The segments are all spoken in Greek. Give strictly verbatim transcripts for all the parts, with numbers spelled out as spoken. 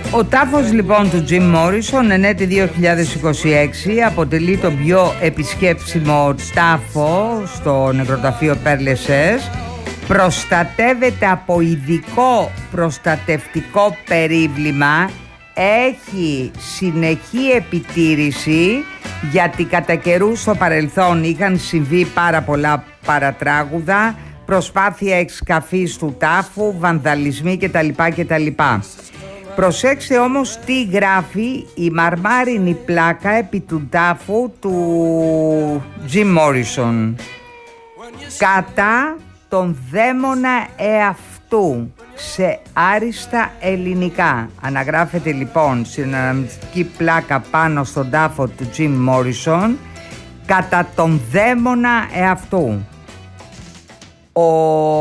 Ο τάφος λοιπόν του Jim Morrison εν έτη δύο χιλιάδες είκοσι έξι αποτελεί τον πιο επισκέψιμο τάφο στο νεκροταφείο Père Lachaise. Προστατεύεται από ειδικό προστατευτικό περίβλημα, έχει συνεχή επιτήρηση, γιατί κατά καιρού στο παρελθόν είχαν συμβεί πάρα πολλά παρατράγουδα, προσπάθεια εξκαφής του τάφου, βανδαλισμοί κτλ. κτλ. Προσέξτε όμως τι γράφει η μαρμάρινη πλάκα επί του τάφου του Jim Morrison. Κατά τον δαίμονα εαυτού, σε άριστα ελληνικά. Αναγράφεται λοιπόν στην αναμνηστική πλάκα πάνω στον τάφο του Jim Morrison, κατά τον δαίμονα εαυτού. Ο...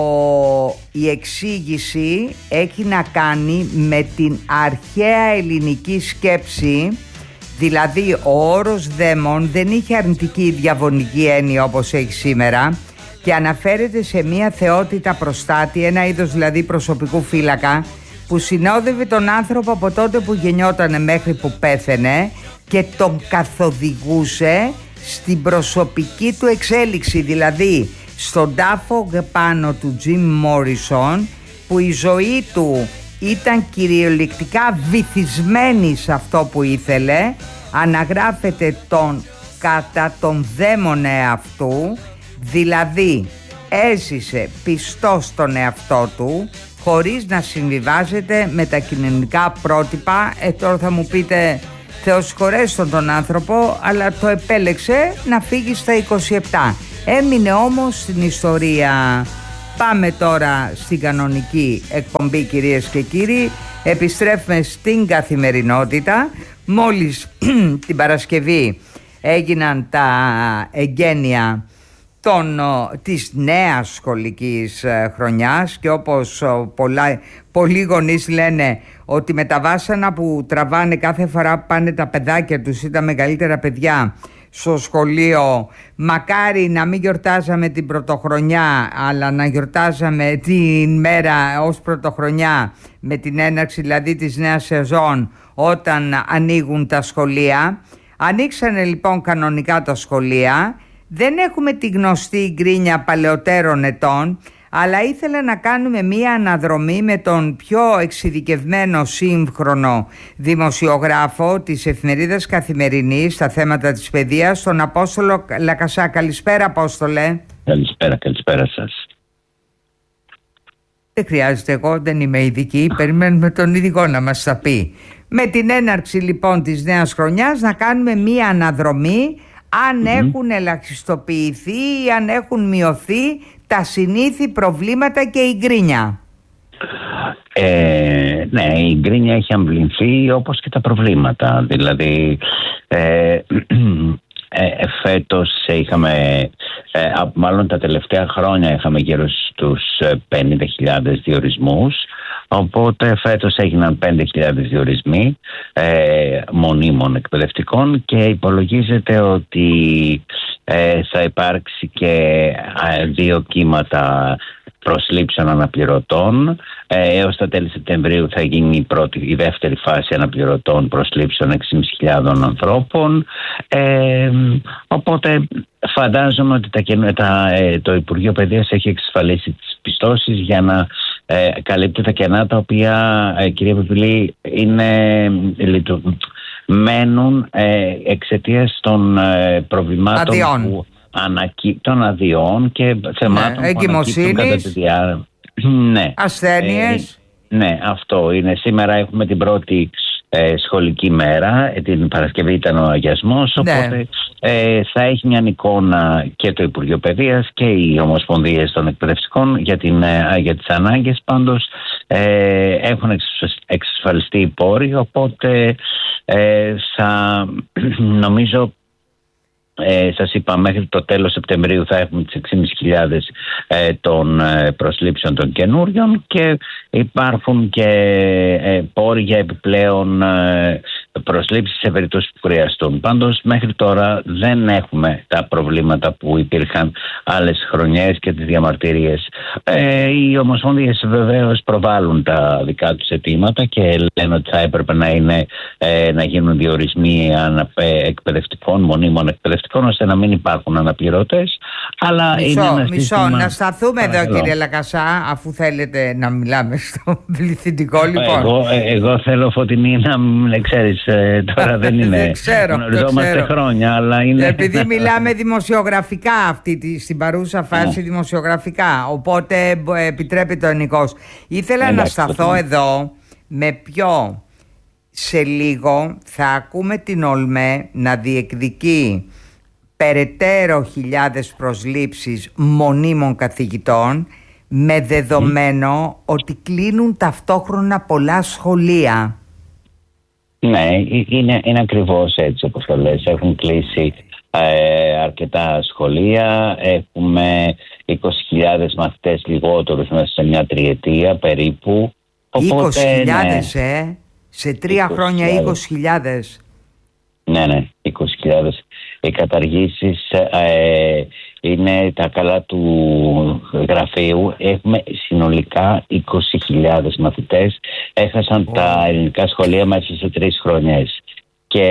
Η εξήγηση έχει να κάνει με την αρχαία ελληνική σκέψη, δηλαδή ο όρος δαίμον δεν είχε αρνητική διαβολική έννοια όπως έχει σήμερα και αναφέρεται σε μια θεότητα προστάτη, ένα είδος δηλαδή προσωπικού φύλακα που συνόδευε τον άνθρωπο από τότε που γεννιότανε μέχρι που πέθαινε και τον καθοδηγούσε στην προσωπική του εξέλιξη, δηλαδή στον τάφο πάνω του Jim Morrison, που η ζωή του ήταν κυριολεκτικά βυθισμένη σε αυτό που ήθελε, αναγράφεται τον κατά τον δαίμονα εαυτού, δηλαδή έζησε πιστός στον εαυτό του χωρίς να συμβιβάζεται με τα κοινωνικά πρότυπα. Ε, τώρα θα μου πείτε Θεός συγχωρέσει τον, τον άνθρωπο, αλλά το επέλεξε να φύγει στα είκοσι επτά. Έμεινε όμως στην ιστορία. Πάμε τώρα στην κανονική εκπομπή, κυρίες και κύριοι. Επιστρέφουμε στην καθημερινότητα. Μόλις την Παρασκευή έγιναν τα εγγένεια των, της νέας σχολικής χρονιάς και όπως πολλά, πολλοί γονείς λένε ότι με τα βάσανα που τραβάνε κάθε φορά που πάνε τα παιδάκια τους ή τα μεγαλύτερα παιδιά στο σχολείο, μακάρι να μην γιορτάζαμε την πρωτοχρονιά αλλά να γιορτάζαμε την μέρα ως πρωτοχρονιά, με την έναρξη δηλαδή της νέας σεζόν όταν ανοίγουν τα σχολεία. Ανοίξανε λοιπόν κανονικά τα σχολεία. Δεν έχουμε τη γνωστή γκρίνια παλαιότερων ετών, αλλά ήθελα να κάνουμε μία αναδρομή με τον πιο εξειδικευμένο σύγχρονο δημοσιογράφο της εφημερίδας Καθημερινής στα θέματα της παιδείας, τον Απόστολο Λακασά. Καλησπέρα, Απόστολε. Καλησπέρα, καλησπέρα σας. Δεν χρειάζεται, εγώ δεν είμαι ειδική, περιμένουμε τον ειδικό να μας τα πει. Με την έναρξη λοιπόν της νέας χρονιάς να κάνουμε μία αναδρομή αν mm-hmm. έχουν ελαχιστοποιηθεί ή αν έχουν μειωθεί τα συνήθη προβλήματα και η γκρίνια. Ε, ναι, η γκρίνια έχει αμβληνθεί όπως και τα προβλήματα. Δηλαδή ε, ε, φέτος είχαμε, ε, μάλλον τα τελευταία χρόνια είχαμε γύρω στους πενήντα χιλιάδες διορισμούς. Οπότε φέτος έγιναν πέντε χιλιάδες διορισμοί ε, μονίμων εκπαιδευτικών και υπολογίζεται ότι ε, θα υπάρξει και ε, δύο κύματα προσλήψεων αναπληρωτών. Ε, έως τα τέλη Σεπτεμβρίου θα γίνει η, πρώτη, η δεύτερη φάση αναπληρωτών προσλήψεων έξι χιλιάδες πεντακόσιων ανθρώπων. Ε, οπότε φαντάζομαι ότι τα, τα, ε, το Υπουργείο Παιδείας έχει εξασφαλίσει τις πιστώσεις για να Ε, καλύπτει τα κενά τα οποία, ε, κυρία Πεπιλή, είναι, λειτου, μένουν ε, εξαιτίας των ε, προβλημάτων αδειών. που ανακύπτουν, των αδειών και θεμάτων ναι, που ανακύπτουν κατά τη διάρκεια. Ναι. Ασθένειες. Ε, ναι, αυτό είναι. Σήμερα έχουμε την πρώτη ε, σχολική μέρα, ε, την Παρασκευή ήταν ο αγιασμός, οπότε ναι. ε, θα έχει μια εικόνα και το Υπουργείο Παιδείας και οι Ομοσπονδίες των Εκπαιδευτικών για, την, ε, για τις ανάγκες. Πάντως ε, έχουν εξασφαλιστεί οι πόροι, οπότε ε, θα νομίζω Ε, σας είπα, μέχρι το τέλος Σεπτεμβρίου θα έχουμε τις έξι χιλιάδες ε, των ε, προσλήψεων των καινούριων και υπάρχουν και ε, πόροι για επιπλέον ε, προσλήψεις σε περίπτωση που χρειαστούν. Πάντως μέχρι τώρα δεν έχουμε τα προβλήματα που υπήρχαν άλλες χρονιές και τις διαμαρτυρίες. Ε, οι ομοσπονδίες βεβαίως προβάλλουν τα δικά τους αιτήματα και λένε ότι θα έπρεπε να, είναι, ε, να γίνουν διορισμοί εκπαιδευτικών, μονίμων εκπαιδευτικών, ώστε να μην υπάρχουν αναπληρωτές. Αλλά μισό, είναι ένα μισό. σύστημα... Να σταθούμε εδώ, Παρακαλώ. Κύριε Λακασά, αφού θέλετε να μιλάμε στο πληθυντικό. Λοιπόν, εγώ, εγώ θέλω, Φωτεινή, να μην ξέρεις, τώρα δεν είναι. Δεν ξέρω, γνωριζόμαστε χρόνια, αλλά είναι. Επειδή μιλάμε δημοσιογραφικά αυτή τη, στην παρούσα φάση, yeah. δημοσιογραφικά. Οπότε επιτρέπεται ο Νικός. Ήθελα Εντάξει, να σταθώ το... εδώ με ποιο σε λίγο θα ακούμε την ΟΛΜΕ να διεκδικεί περαιτέρω χιλιάδες προσλήψεις μονίμων καθηγητών, με δεδομένο mm. ότι κλείνουν ταυτόχρονα πολλά σχολεία. Ναι, είναι, είναι ακριβώς έτσι όπως το λες. Έχουν κλείσει ε, αρκετά σχολεία. Έχουμε είκοσι χιλιάδες μαθητές λιγότερους μέσα σε μια τριετία περίπου. είκοσι χιλιάδες ναι, ε, σε τρία είκοσι χρόνια είκοσι χιλιάδες. Ναι, ναι, είκοσι χιλιάδες. Οι καταργήσεις ε, είναι τα καλά του γραφείου. Έχουμε συνολικά είκοσι χιλιάδες μαθητές. Έχασαν oh. τα ελληνικά σχολεία μέσα σε τρεις χρονιές. Και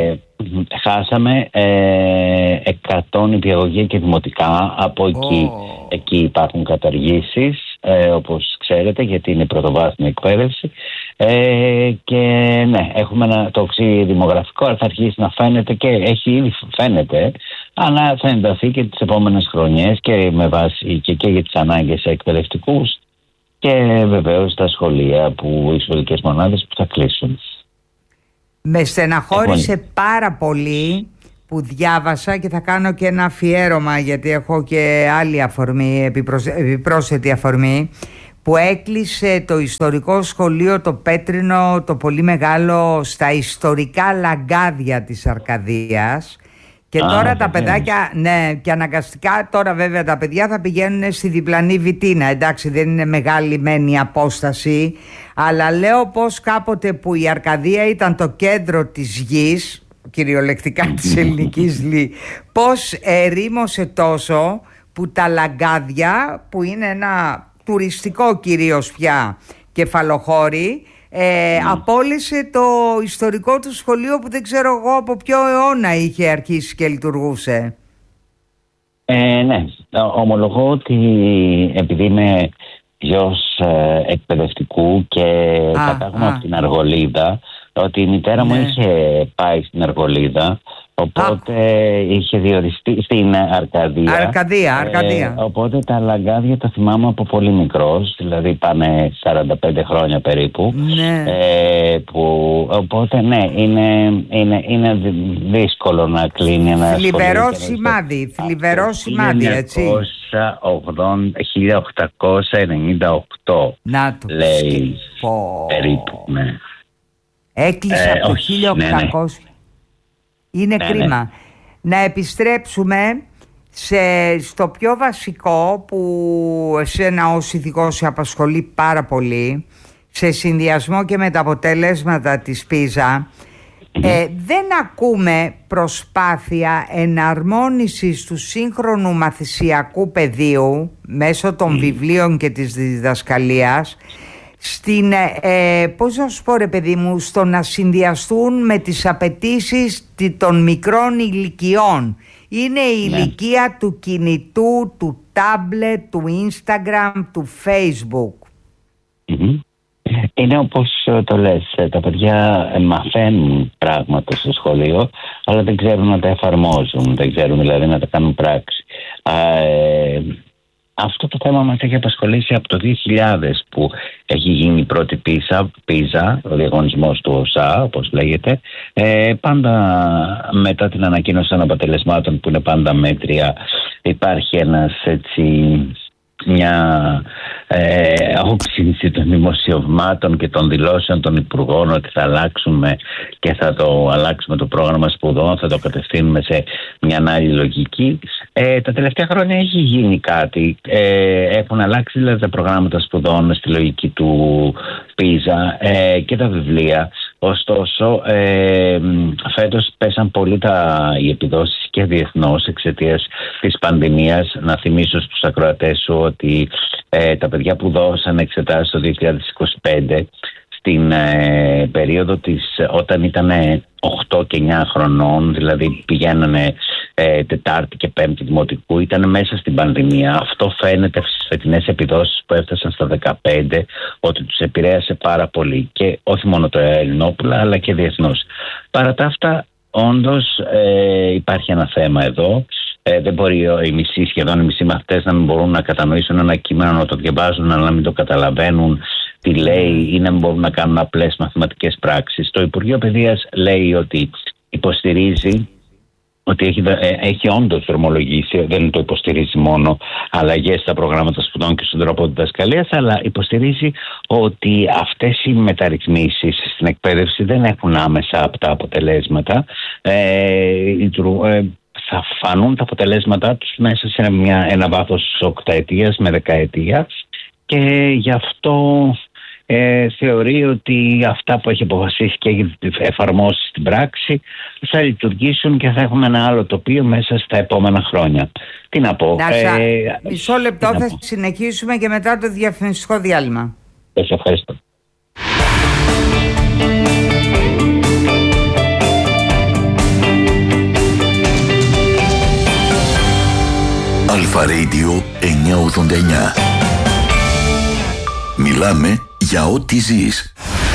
χάσαμε ε, εκατό νηπιαγωγεία και δημοτικά. Από εκεί, oh. εκεί υπάρχουν καταργήσεις, ε, όπως ξέρετε, γιατί είναι πρωτοβάθμια εκπαίδευση. Ε, και ναι, έχουμε ένα το οξύ δημογραφικό, αλλά θα αρχίσει να φαίνεται και έχει ήδη φαίνεται, αλλά θα ενταθεί και τις επόμενες χρονιές και με βάση και, και για τις ανάγκες εκπαιδευτικούς και βεβαίως τα σχολεία, που, οι σχολικές μονάδες που θα κλείσουν. Με στεναχώρησε Έχω... πάρα πολύ που διάβασα, και θα κάνω και ένα αφιέρωμα γιατί έχω και άλλη αφορμή, επιπρόσθετη αφορμή, που έκλεισε το ιστορικό σχολείο το Πέτρινο, το πολύ μεγάλο, στα ιστορικά Λαγκάδια της Αρκαδίας. Και Α, τώρα τα παιδάκια, ναι, και αναγκαστικά τώρα βέβαια τα παιδιά θα πηγαίνουν στη διπλανή Βιτίνα. Εντάξει, δεν είναι μεγάλη μεν η απόσταση, αλλά λέω πως κάποτε που η Αρκαδία ήταν το κέντρο της γης, κυριολεκτικά της ελληνικής λί, πως ερήμωσε τόσο που τα Λαγκάδια, που είναι ένα τουριστικό κυρίως πια κεφαλοχώρι, ε, mm. απόλυσε το ιστορικό του σχολείο που δεν ξέρω εγώ από ποιο αιώνα είχε αρχίσει και λειτουργούσε. Ε, ναι, ομολογώ ότι επειδή είμαι γιος ε, εκπαιδευτικού και κατάγομαι από την Αργολίδα, ότι η μητέρα ναι. μου είχε πάει στην Αργολίδα, οπότε Α. είχε διοριστεί στην Αρκαδία. Αρκαδία, Αρκαδία. Ε, οπότε τα Λαγκάδια τα θυμάμαι από πολύ μικρός, δηλαδή πάνε σαράντα πέντε χρόνια περίπου. Ναι. Ε, που, οπότε ναι, είναι, είναι, είναι δύσκολο να κλείνει ένα θλιβερό σημάδι, θλιβερό σημάδι, έτσι. χίλια οκτακόσια ενενήντα οκτώ να το λέει περίπου, ναι. Έκλεισε ε, από το χίλια οκτακόσια. Ναι, ναι. Είναι ναι, κρίμα. Ναι. Να επιστρέψουμε σε, στο πιο βασικό που εσένα ως ειδικός σε απασχολεί πάρα πολύ, σε συνδυασμό και με τα αποτελέσματα της Πίζα. Mm-hmm. Ε, δεν ακούμε προσπάθεια εναρμόνισης του σύγχρονου μαθησιακού πεδίου μέσω των mm. βιβλίων και της διδασκαλίας στην, ε, πώς να σου πω ρε παιδί μου, στο να συνδυαστούν με τις απαιτήσεις των μικρών ηλικιών. Είναι η ναι. ηλικία του κινητού, του τάμπλετ, του Instagram, του Facebook. Mm-hmm. Είναι όπως το λες, τα παιδιά μαθαίνουν πράγματα στο σχολείο, αλλά δεν ξέρουν να τα εφαρμόζουν, δεν ξέρουν δηλαδή να τα κάνουν πράξη. Ε, αυτό το θέμα μας έχει απασχολήσει από το δύο χιλιάδες που έχει γίνει η πρώτη πίζα, πίζα, ο διαγωνισμός του ΟΣΑ, όπως λέγεται. Ε, πάντα μετά την ανακοίνωση των αποτελεσμάτων, που είναι πάντα μέτρια, υπάρχει ένας έτσι... μια ε, όξυνση των δημοσιευμάτων και των δηλώσεων των υπουργών ότι θα αλλάξουμε και θα το αλλάξουμε το πρόγραμμα σπουδών, θα το κατευθύνουμε σε μια άλλη λογική. Ε, τα τελευταία χρόνια έχει γίνει κάτι. Ε, έχουν αλλάξει δηλαδή τα προγράμματα σπουδών στη λογική του Πίζα ε, και τα βιβλία. Ωστόσο, ε, φέτος πέσαν πολύ τα, οι επιδόσεις και διεθνώς εξαιτίας της πανδημίας. Να θυμίσω στους ακροατές σου ότι ε, τα παιδιά που δώσαν εξετάσεις το δύο χιλιάδες είκοσι πέντε, στην ε, περίοδο της, όταν ήταν οκτώ και εννιά χρονών, δηλαδή πηγαίνανε ε, Τετάρτη και Πέμπτη δημοτικού, ήταν μέσα στην πανδημία. Αυτό φαίνεται στις φετινές επιδόσεις που έφτασαν στα δεκαπέντε, ότι τους επηρέασε πάρα πολύ, και όχι μόνο το Ελληνόπουλα αλλά και διεθνώς. Παρά τα αυτά, όντως ε, υπάρχει ένα θέμα εδώ. Ε, δεν μπορεί οι μισοί, σχεδόν οι μισοί μαθητές, να μην μπορούν να κατανοήσουν ένα κείμενο, να το διαβάζουν αλλά να μην το καταλαβαίνουν τι λέει, ή να μην μπορούν να κάνουν απλές μαθηματικές πράξεις. Το Υπουργείο Παιδείας λέει ότι υποστηρίζει, ότι έχει, έχει όντως δρομολογήσει, δεν το υποστηρίζει μόνο αλλαγές στα προγράμματα σπουδών και στον τρόπο διδασκαλίας, αλλά υποστηρίζει ότι αυτές οι μεταρρυθμίσεις στην εκπαίδευση δεν έχουν άμεσα απτά αποτελέσματα. Ε, ε, θα φανούν τα αποτελέσματά τους μέσα σε μια, ένα βάθος οκταετίας με δεκαετία, και γι' αυτό ε, θεωρεί ότι αυτά που έχει αποφασίσει και έχει εφαρμόσει στην πράξη θα λειτουργήσουν και θα έχουμε ένα άλλο τοπίο μέσα στα επόμενα χρόνια. Τι να πω. Νάσα, ε, μισό λεπτό, θα πω. Συνεχίσουμε και μετά το διαφημιστικό διάλειμμα. Σας ευχαριστώ. Αλφα Radio εννιακόσια ογδόντα εννιά. Μιλάμε για ό,τι ζεις.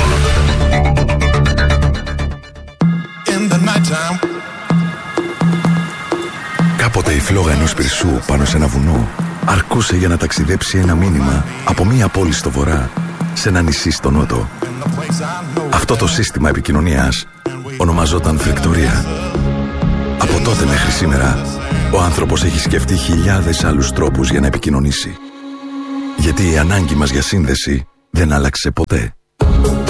Κάποτε η φλόγα ενός πυρσού πάνω σε ένα βουνό αρκούσε για να ταξιδέψει ένα μήνυμα από μία πόλη στο βορρά σε ένα νησί στο νότο. Αυτό το σύστημα επικοινωνίας ονομαζόταν φρεκτορία. Από τότε μέχρι σήμερα ο άνθρωπος έχει σκεφτεί χιλιάδες άλλους τρόπους για να επικοινωνήσει. Γιατί η ανάγκη μας για σύνδεση δεν άλλαξε ποτέ.